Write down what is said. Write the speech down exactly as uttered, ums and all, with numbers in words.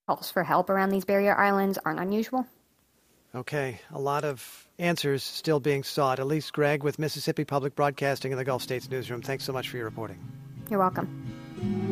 calls for help around these barrier islands aren't unusual. Okay, a lot of answers still being sought. Elise Gregg with Mississippi Public Broadcasting in the Gulf States Newsroom. Thanks so much for your reporting. You're welcome.